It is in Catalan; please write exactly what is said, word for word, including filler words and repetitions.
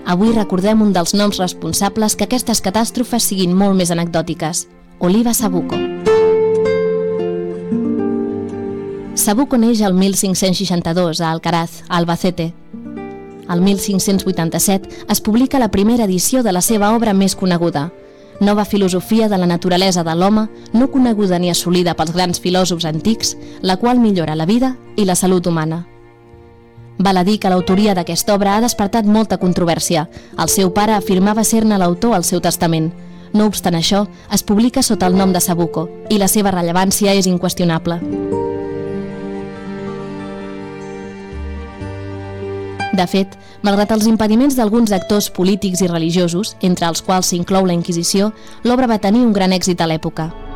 Avui recordem un dels noms responsables que aquestes catàstrofes siguin molt més anecdòtiques: Oliba Sabuco. Sabuco neix el mil cinc-cents seixanta-dos a Alcaraz, a Albacete. El mil cinc-cents vuitanta-set es publica la primera edició de la seva obra més coneguda, Nova filosofia de la naturalesa de l'home, no coneguda ni assolida pels grans filòsofs antics, la qual millora la vida i la salut humana. Val a dir que l'autoria d'aquesta obra ha despertat molta controvèrsia. El seu pare afirmava ser-ne l'autor al seu testament. No obstant això, es publica sota el nom de Sabuco i la seva rellevància és inqüestionable. De fet, malgrat els impediments d'alguns actors polítics i religiosos, entre els quals s'inclou la Inquisició, l'obra va tenir un gran èxit a l'època.